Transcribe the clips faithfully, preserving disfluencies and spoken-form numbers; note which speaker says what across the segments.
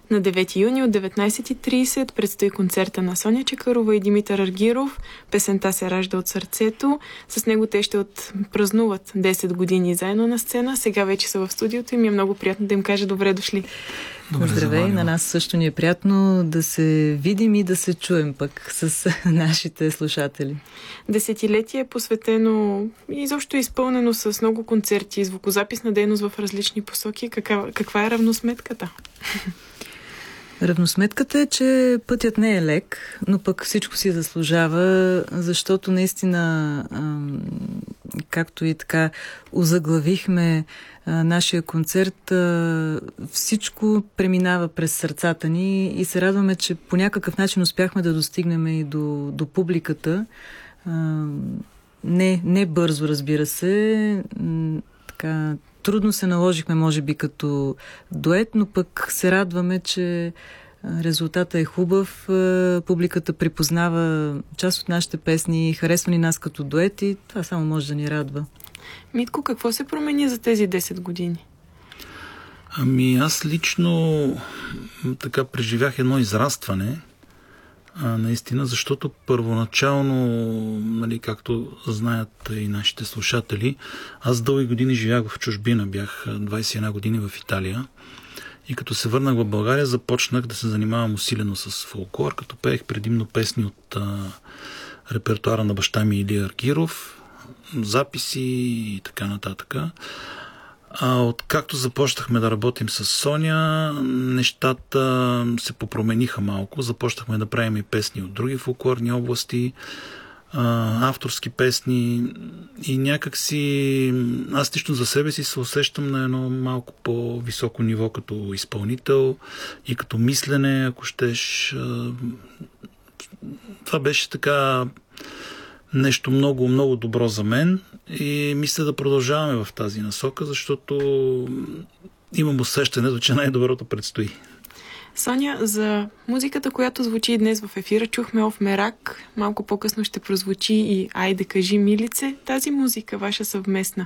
Speaker 1: На девети юни от деветнайсет и трийсет предстои концерта на Соня Чакърова и Димитър Аргиров. Песента се ражда от сърцето. С него те ще отпразнуват десет години заедно на сцена. Сега вече са в студиото и ми е много приятно да им кажа добре дошли.
Speaker 2: Добре, здравей, на нас също ни е приятно да се видим и да се чуем пък с нашите слушатели.
Speaker 1: Десетилетие е посветено и изобщо е изпълнено с много концерти, звукозаписна дейност в различни посоки. Каква, каква е равносметката?
Speaker 2: Равносметката е, че пътят не е лек, но пък всичко си заслужава, защото наистина, както и така озаглавихме нашия концерт, всичко преминава през сърцата ни и се радваме, че по някакъв начин успяхме да достигнем и до, до публиката. Не, не бързо, разбира се, така трудно се наложихме, може би, като дует, но пък се радваме, че резултатът е хубав. Публиката припознава част от нашите песни, харесва ни нас като дует и това само може да ни радва.
Speaker 1: Митко, какво се промени за тези десет години?
Speaker 3: Ами аз лично така преживях едно израстване, а, наистина, защото първоначално, нали, както знаят и нашите слушатели, аз дълги години живях в чужбина, бях двайсет и една години в Италия и като се върнах в България, започнах да се занимавам усилено с фолклор, като пеех предимно песни от а, репертуара на баща ми Илия Аргиров, записи и така нататък. А откакто започнахме да работим с Соня, нещата се попромениха малко. Започнахме да правим и песни от други фолклорни области, авторски песни и някак си аз лично за себе си се усещам на едно малко по-високо ниво като изпълнител и като мислене, ако щеш. Това беше така нещо много, много добро за мен и мисля да продължаваме в тази насока, защото имам усещането, че най-доброто предстои.
Speaker 1: Соня, за музиката, която звучи днес в ефира, чухме Ов мерак, малко по-късно ще прозвучи и Айде кажи милице. Тази музика, ваша съвместна?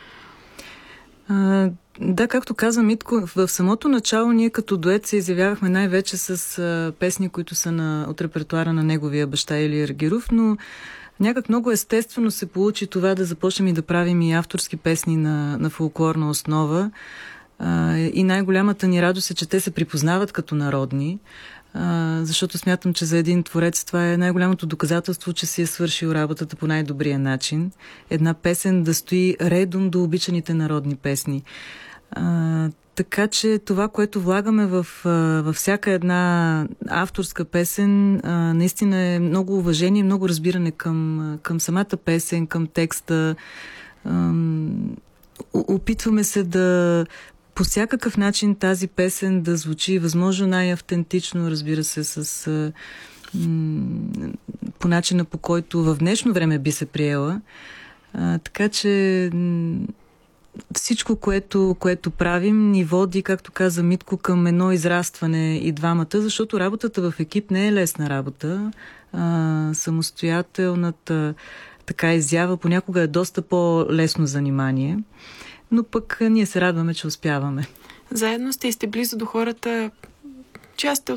Speaker 2: А, да, както каза Митко, в самото начало ние като дует се изявявахме най-вече с а, песни, които са на, от репертуара на неговия баща Илия Аргиров, но някак много естествено се получи това да започнем и да правим и авторски песни на, на фолклорна основа. А, и най-голямата ни радост е, че те се припознават като народни, а, защото смятам, че за един творец това е най-голямото доказателство, че си е свършил работата по най-добрия начин. Една песен да стои редом до обичаните народни песни. А, така че това, което влагаме в, във всяка една авторска песен, а, наистина е много уважение, много разбиране към, към самата песен, към текста. А, опитваме се да по всякакъв начин тази песен да звучи възможно най-автентично, разбира се, с а, м- по начина, по който в днешно време би се приела. А, така че м- всичко, което, което правим, ни води, както каза Митко, към едно израстване и двамата, защото работата в екип не е лесна работа. А, самостоятелната така изява понякога е доста по-лесно занимание, но пък ние се радваме, че успяваме.
Speaker 1: Заедно сте и сте близо до хората. Част